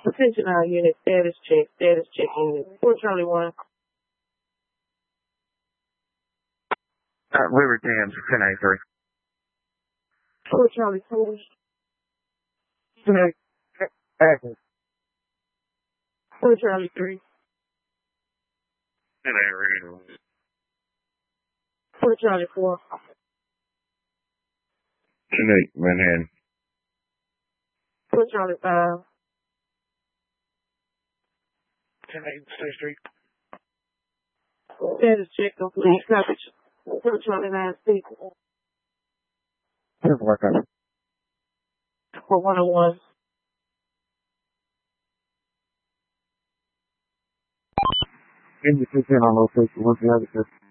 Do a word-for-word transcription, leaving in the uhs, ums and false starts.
Attention all unit, status check, status check unit. four Charlie one. Uh, River Dams, ten eighty-three. four Charlie two. ten eighty-three. four Charlie three. ten eighty-three. four Charlie four. ten eight, Manhattan. four Charlie five. ten eight, State Street. Status check complete. Copy. four Charlie nine six. For one oh one. Indecision on location. What's the other?